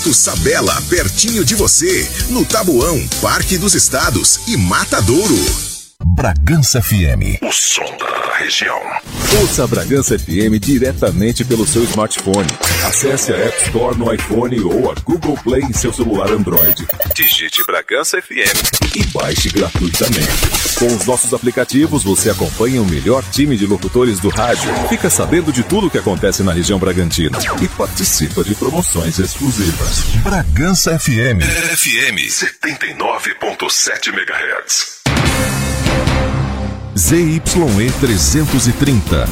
Posto Sabela, pertinho de você, no Taboão, Parque dos Estados e Matadouro. Bragança FM, o som da região. Ouça a Bragança FM diretamente pelo seu smartphone. Acesse a App Store no iPhone ou a Google Play em seu celular Android. Digite Bragança FM e baixe gratuitamente. Com os nossos aplicativos, você acompanha o melhor time de locutores do rádio, fica sabendo de tudo o que acontece na região Bragantina e participa de promoções exclusivas. Bragança FM. FM 79.7 MHz. ZYE 330,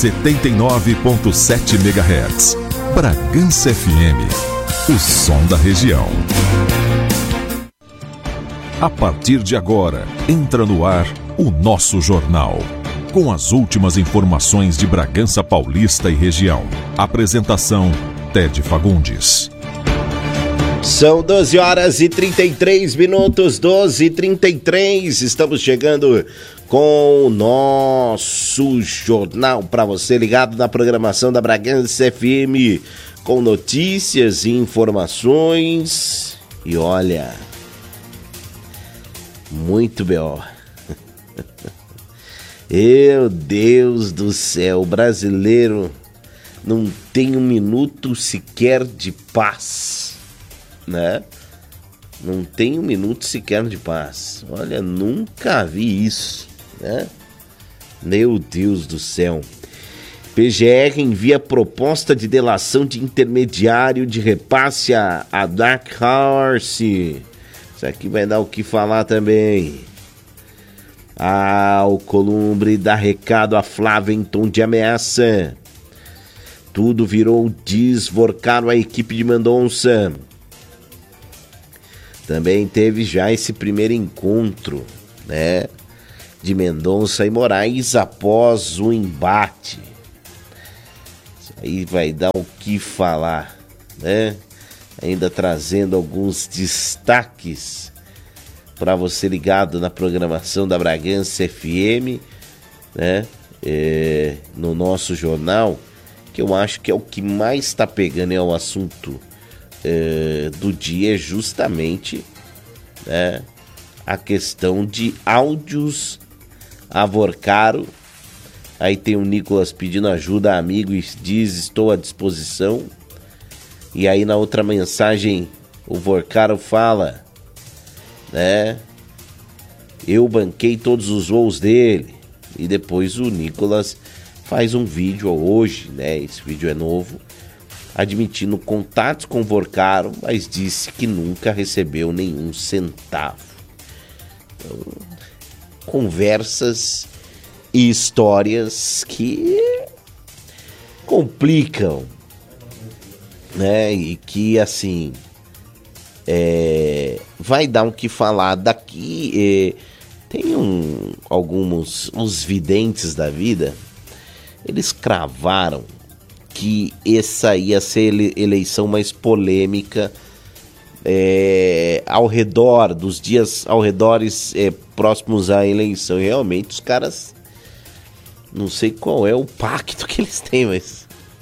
79.7 MHz. Bragança FM, o som da região. A partir de agora, entra no ar o nosso jornal. Com as últimas informações de Bragança Paulista e região. Apresentação, Ted Fagundes. São 12 horas e 33 minutos, 12h33. Estamos chegando com o nosso jornal para você ligado na programação da Bragança FM, com notícias e informações. E olha, muito B.O. Meu Deus do céu, o brasileiro não tem um minuto sequer de paz, né? Não tem um minuto sequer de paz. Olha, nunca vi isso, né? Meu Deus do céu. PGR envia proposta de delação de intermediário de repasse a Dark Horse. Isso aqui vai dar o que falar também. O Columbre dá recado a Flávia em tom de ameaça. Tudo virou desvorcaram a equipe de Mendonça. Também teve já esse primeiro encontro, né, de Mendonça e Moraes após o embate. Isso aí vai dar o que falar, né? Ainda trazendo alguns destaques para você ligado na programação da Bragança FM, né? No nosso jornal, que eu acho que é o que mais está pegando, é o assunto do dia, justamente, né, a questão de áudios avorcaram. Aí tem o Nicolas pedindo ajuda a amigo e diz: estou à disposição. E aí na outra mensagem o Vorcaro fala, né, eu banquei todos os voos dele. E depois o Nicolas faz um vídeo hoje, né, esse vídeo é novo, admitindo contatos com o Vorcaro, mas disse que nunca recebeu nenhum centavo. Então, conversas e histórias que complicam, né? E que, assim, vai dar o que falar daqui. Tem alguns os videntes da vida, eles cravaram que essa ia ser eleição mais polêmica ao redor dos dias, ao redores próximos à eleição. E realmente os caras, não sei qual é o pacto que eles têm, mas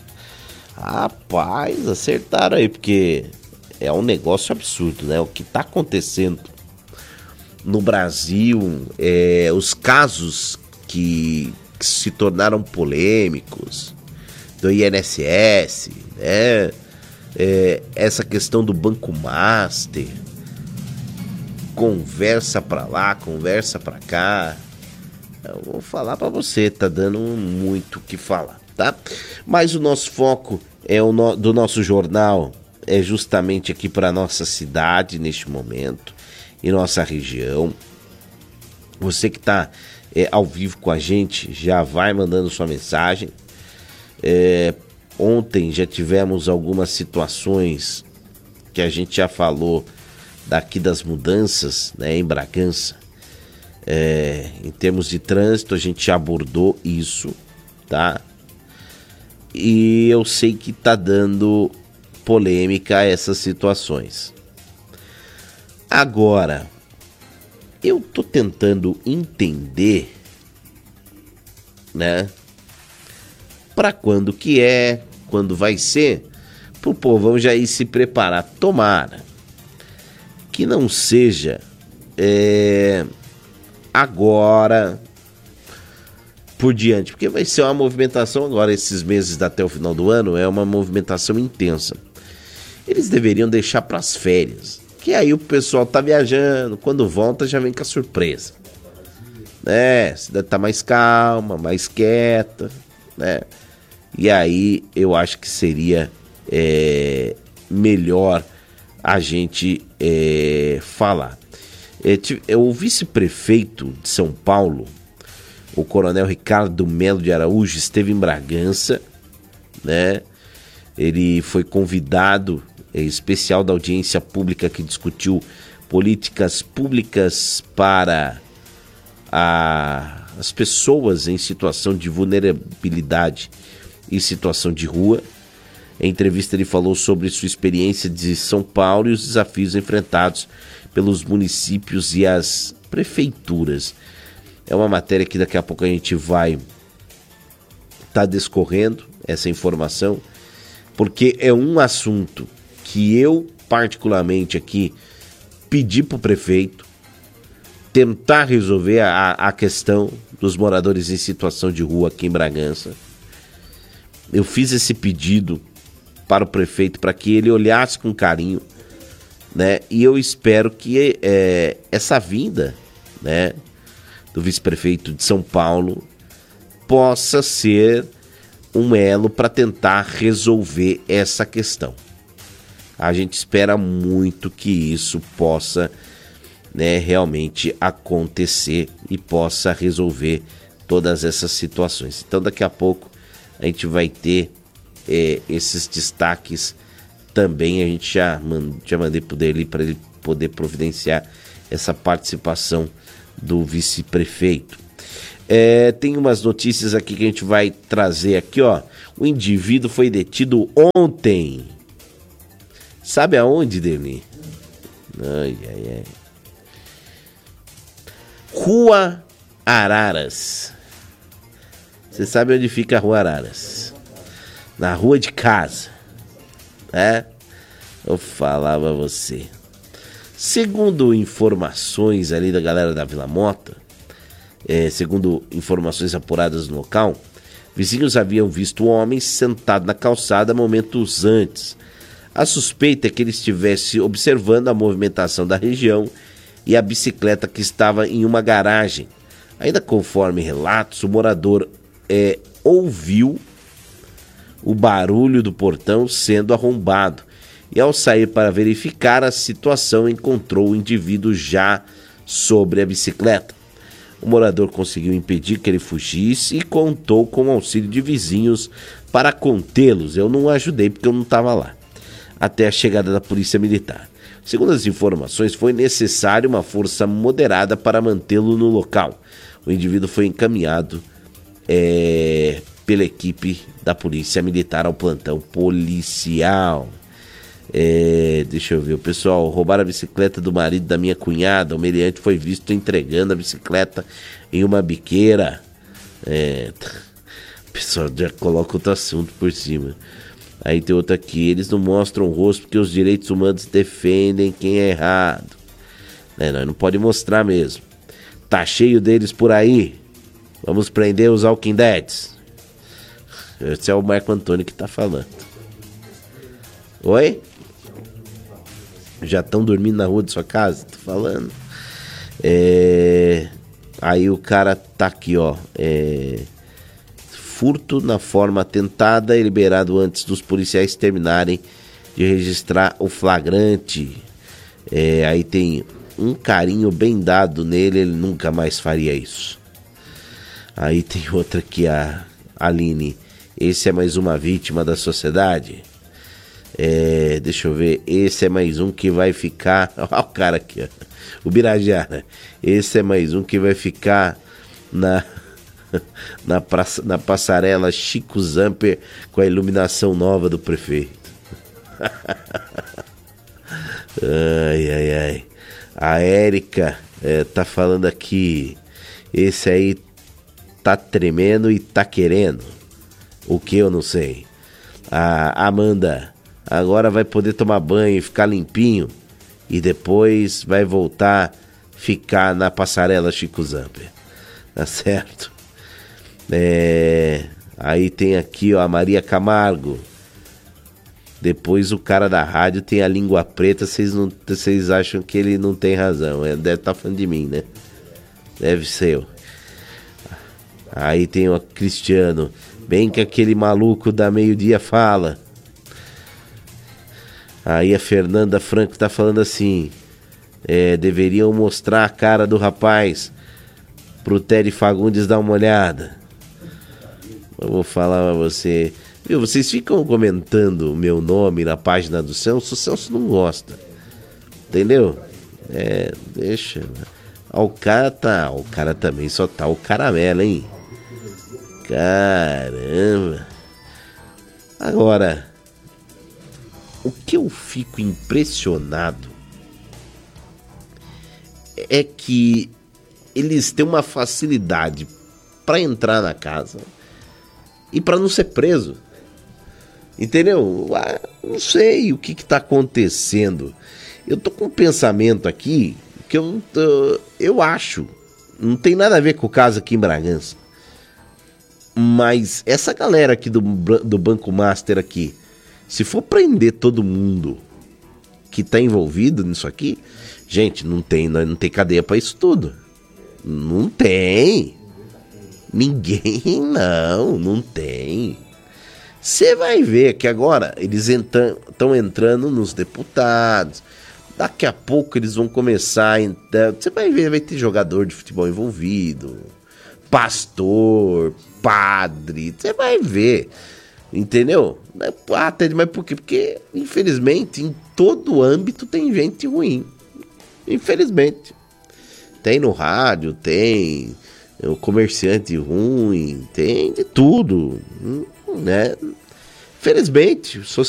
rapaz, acertaram aí, porque é um negócio absurdo, né? O que está acontecendo no Brasil, os casos que se tornaram polêmicos do INSS, né? Essa questão do Banco Master, conversa pra lá, conversa pra cá. Eu vou falar pra você, tá dando muito o que falar, tá? Mas o nosso foco do nosso jornal é justamente aqui pra nossa cidade neste momento e nossa região. Você que tá ao vivo com a gente, já vai mandando sua mensagem. Ontem já tivemos algumas situações que a gente já falou daqui das mudanças, né, em Bragança. Em termos de trânsito, a gente já abordou isso, tá? E eu sei que tá dando polêmica a essas situações. Agora, eu tô tentando entender, né, para quando que quando vai ser, pro povão já ir se preparar. Tomara que não seja agora por diante, porque vai ser uma movimentação agora, esses meses até o final do ano, é uma movimentação intensa. Eles deveriam deixar para as férias, que aí o pessoal tá viajando, quando volta já vem com a surpresa. A cidade tá mais calma, mais quieta, né? E aí eu acho que seria melhor a gente falar. O vice-prefeito de São Paulo, o coronel Ricardo Melo de Araújo, esteve em Bragança, né? Ele foi convidado especial da audiência pública que discutiu políticas públicas para as pessoas em situação de vulnerabilidade e situação de rua. Em entrevista ele falou sobre sua experiência de São Paulo e os desafios enfrentados pelos municípios e as prefeituras. É uma matéria que daqui a pouco a gente vai estar discorrendo essa informação, porque é um assunto que eu particularmente aqui pedi para o prefeito tentar resolver a questão dos moradores em situação de rua aqui em Bragança. Eu fiz esse pedido para o prefeito para que ele olhasse com carinho, né? E eu espero que essa vinda, né, do vice-prefeito de São Paulo possa ser um elo para tentar resolver essa questão. A gente espera muito que isso possa, né, realmente acontecer e possa resolver todas essas situações. Então daqui a pouco a gente vai ter esses destaques também. A gente já mandei para ele poder providenciar essa participação do vice-prefeito. Tem umas notícias aqui que a gente vai trazer aqui, ó. O indivíduo foi detido ontem. Sabe aonde, Deni? Ai. Rua Araras. Você sabe onde fica a Rua Araras? Na rua de casa. Eu falava a você. Segundo informações ali da galera da Vila Mota, segundo informações apuradas no local, vizinhos haviam visto o homem sentado na calçada momentos antes. A suspeita é que ele estivesse observando a movimentação da região e a bicicleta que estava em uma garagem. Ainda conforme relatos, o morador ouviu o barulho do portão sendo arrombado e, ao sair para verificar a situação, encontrou o indivíduo já sobre a bicicleta. O morador conseguiu impedir que ele fugisse e contou com o auxílio de vizinhos para contê-los. Eu não ajudei porque eu não estava lá, até a chegada da polícia militar. Segundo as informações, foi necessário uma força moderada para mantê-lo no local. O indivíduo foi encaminhado pela equipe da polícia militar ao plantão policial. Deixa eu ver, o pessoal, roubaram a bicicleta do marido da minha cunhada. O meliante foi visto entregando a bicicleta em uma biqueira. O pessoal já coloca outro assunto por cima. Aí tem outro aqui: eles não mostram o rosto porque os direitos humanos defendem quem é errado. Nós não pode mostrar mesmo. Tá cheio deles por aí. Vamos prender os Walking Deads. Esse é o Marco Antônio que tá falando. Oi? Já estão dormindo na rua de sua casa? Tô falando. Aí o cara tá aqui, ó. Furto na forma atentada é liberado antes dos policiais terminarem de registrar o flagrante. Aí tem um carinho bem dado nele, ele nunca mais faria isso. Aí tem outra aqui, a Aline. Esse é mais uma vítima da sociedade. Deixa eu ver. Esse é mais um que vai ficar... Olha o cara aqui, ó. O Birajara. Esse é mais um que vai ficar na passarela Chico Zamper com a iluminação nova do prefeito. Ai. A Érica tá falando aqui. Esse aí tá tremendo e tá querendo. O que eu não sei. A Amanda. agora vai poder tomar banho e ficar limpinho. E depois vai voltar a ficar na passarela Chico Zamper. Tá certo? Aí tem aqui, ó, a Maria Camargo. Depois o cara da rádio tem a língua preta, vocês acham que ele não tem razão. Deve estar falando de mim, né? Deve ser. Aí tem o Cristiano. Bem que aquele maluco da meio-dia fala. Aí a Fernanda Franco tá falando assim. Deveriam mostrar a cara do rapaz pro Ted Fagundes dar uma olhada. Eu vou falar pra você. Viu, vocês ficam comentando o meu nome na página do Celso. O Celso não gosta. Entendeu? Deixa. O cara também só tá o caramelo, hein? Caramba. Agora, o que eu fico impressionado é que eles têm uma facilidade para entrar na casa e para não ser preso. Entendeu? Não sei o que tá acontecendo. Eu tô com um pensamento aqui que eu acho, não tem nada a ver com o caso aqui em Bragança, mas essa galera aqui do Banco Master aqui, se for prender todo mundo que tá envolvido nisso aqui, gente, não tem cadeia pra isso tudo. Não tem. Ninguém, não tem. Você vai ver que agora eles estão entrando nos deputados. Daqui a pouco eles vão começar a entrar. Você vai ver, vai ter jogador de futebol envolvido, pastor, padre. Você vai ver. Entendeu? Mas por quê? Porque, infelizmente, em todo âmbito tem gente ruim. Infelizmente. Tem no rádio, tem o comerciante ruim, tem de tudo, né? Infelizmente,